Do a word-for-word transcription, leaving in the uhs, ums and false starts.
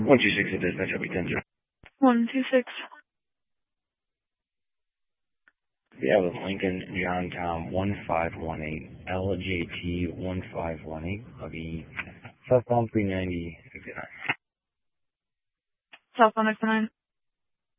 one two six at dispatch, I'll be ten zero. one two six. Yeah, with Lincoln, John Tom, one five one eight, L J T, one five one eight, I'll be southbound three ninety, exit nine. Southbound exit nine.